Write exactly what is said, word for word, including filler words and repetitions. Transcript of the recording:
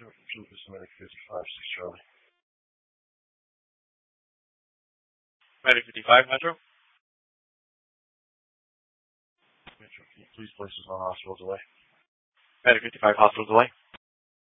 Metro, Troopers, Medic fifty-five, six Charlie. Medic fifty-five, Metro. Metro, can you please place us on hospital delay? Medic fifty-five, hospital delay.